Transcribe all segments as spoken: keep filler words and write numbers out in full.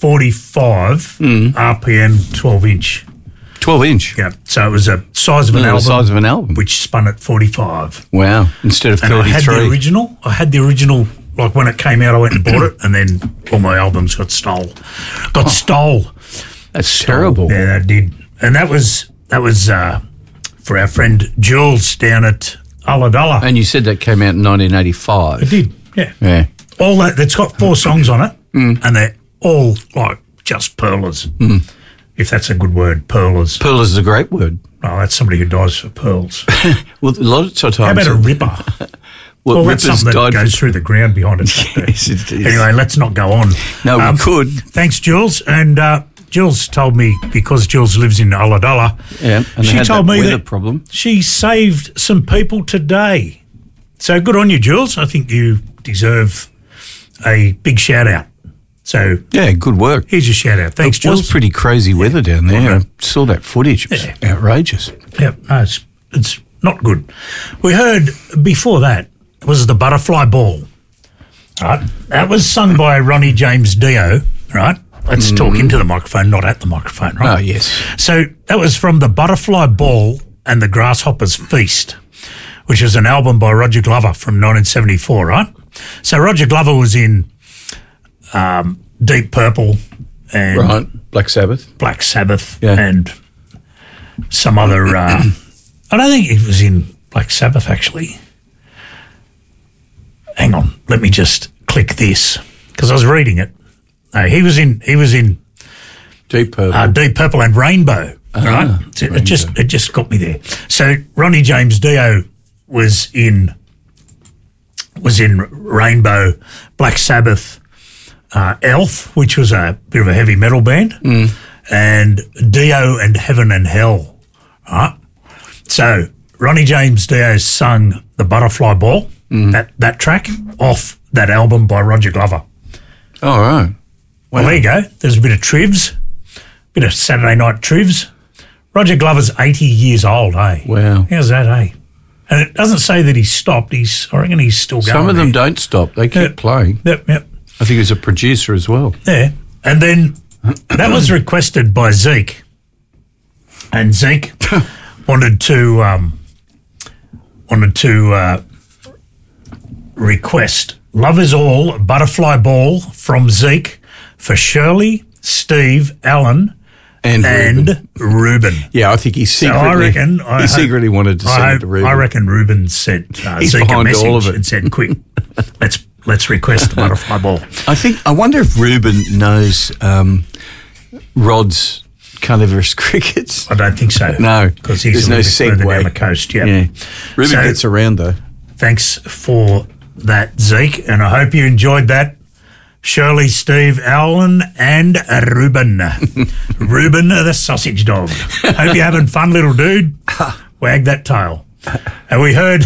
forty-five Mm. R P M twelve inch. twelve inch? Yeah, so it was a size of an No, the album. size of an album. Which spun at forty-five. Wow, instead of And I had the thirty-three. original. I had the original, like when it came out, I went and bought it, and then all my albums got stole. Got stole. That's Stole. terrible. Yeah, that did. And that was, that was uh, for our friend Jules down at Ulladulla. And you said that came out in nineteen eighty-five. It did, yeah. Yeah. All that, it's got four songs on it, Mm. and they're all like just pearlers. Mm. If that's a good word, pearlers. Pearl is a great word. Oh, that's somebody who dies for pearls. Well, a lot of times. How about a ripper? Well, Well, that's rippers something that died goes for- through the ground behind it. Yes, it is. Anyway, let's not go on. No, we Um, could. Thanks, Jules. And uh, Jules told me, because Jules lives in Ulladulla, Yeah, and she they had told that me weather that problem. she saved some people today. So good on you, Jules. I think you deserve a big shout out. So Yeah, good work. here's your shout out. Thanks, It was Jules. pretty crazy weather down there. I saw that footage. It was Yeah. outrageous. Yeah, no, it's, it's not good. We heard before that was the Butterfly Ball. Right, that was sung by Ronnie James Dio. Right, let's talk into the microphone, not at the microphone. Right. Oh, yes. So that was from the Butterfly Ball and the Grasshopper's Feast, which was an album by Roger Glover from nineteen seventy-four. Right. So Roger Glover was in um, Deep Purple and Right. Black Sabbath. Black Sabbath Yeah. and some other. Uh, I don't think he was in Black Sabbath actually. Hang on, let me just click this because I was reading it. No, he was in. He was in Deep Purple. uh, Deep Purple and Rainbow. right, so it just it just got me there. So Ronnie James Dio was in was in Rainbow, Black Sabbath, uh, Elf, which was a bit of a heavy metal band, Mm. and Dio and Heaven and Hell. Right. So Ronnie James Dio sung the Butterfly Ball, Mm. that that track off that album by Roger Glover. All right. Well, there you go. There's a bit of trivs, bit of Saturday night trivs. Roger Glover's eighty years old, eh? Wow. How's that, eh? And it doesn't say that he's stopped. He's, I reckon he's still going. Some of them there. don't stop. They keep Yep. playing. Yep, yep. I think he's a producer as well. Yeah. And then that was requested by Zeke. And Zeke wanted to um, wanted to uh, request Love Is All Butterfly Ball from Zeke for Shirley, Steve, Alan, And, and Ruben. Ruben. Yeah, I think he So secretly, I reckon I he hope- secretly wanted to I, send it hope- to Ruben. I reckon Ruben sent uh, He's Zeke a behind message all of it. and said, "Quick, let's let's request the Butterfly Ball." I think I wonder if Ruben knows um, Rod's carnivorous crickets. I don't think so. No, because he's there's a no little bit further down segue. the coast. Yeah. Yeah, Ruben So- gets around though. Thanks for that, Zeke, and I hope you enjoyed that. Shirley, Steve, Alan, and Ruben. Ruben the sausage dog. Hope you're having fun, little dude. Wag that tail. And we heard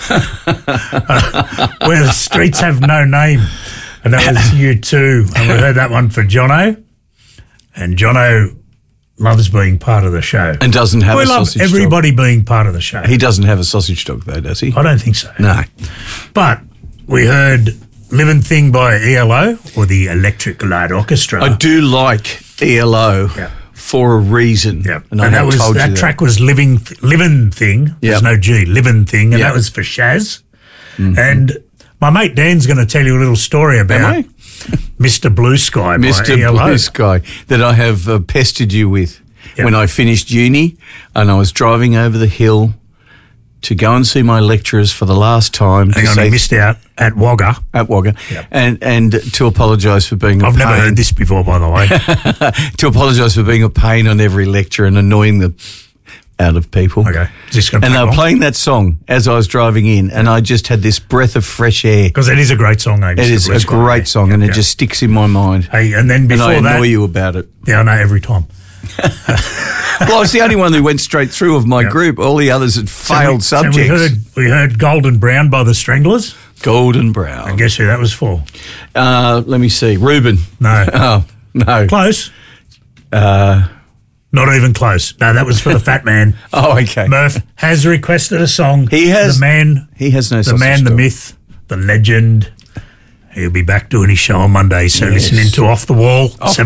uh, Where the Streets Have No Name. And that was you too. And we heard that one for Jono. And Jono loves being part of the show. And doesn't have we a love sausage everybody being part of the show. dog. He doesn't have a sausage dog though, does he? I don't think so. No. But we heard Living Thing by E L O, or the Electric Light Orchestra. I do like E L O Yeah. for a reason. Yeah, And, and, I that have was told that you track was Living Living Thing. There's Yeah. no G, Living Thing, and Yeah. that was for Shaz. And my mate Dan's going to tell you a little story about I? Mister Blue Sky Mister by E L O. Blue Sky that I have uh, pestered you with Yeah. when I finished uni and I was driving over the hill to go and see my lecturers for the last time. Hang to on, say he missed out at Wagga. at Wagga, Yep. and and to apologise for being a I've pain. never heard this before, by the way. to apologise for being a pain on every lecture and annoying the out of people. Okay, is this going to And take they were long? playing that song as I was driving in, and I just had this breath of fresh air. Because it is a great song, eh? It Mister is Blue a Sky, great eh? song, Yeah, and it yeah. just sticks in my mind. Hey, and then And before I annoy that, you about it. yeah, I know every time. Well, I was the only one who went straight through of my group. All the others had failed so we, subjects. So we heard we heard Golden Brown by the Stranglers. Golden Brown. And guess who that was for? Uh, let me see. Ruben. No. Oh, no. Close. Uh, Not even close. No, that was for the Fat Man. oh, okay. Murph has requested a song. He has. The man, He has no the sausage man, the dog. myth, the legend. He'll be back doing his show on Monday. So Yes. listening to Off the Wall. Off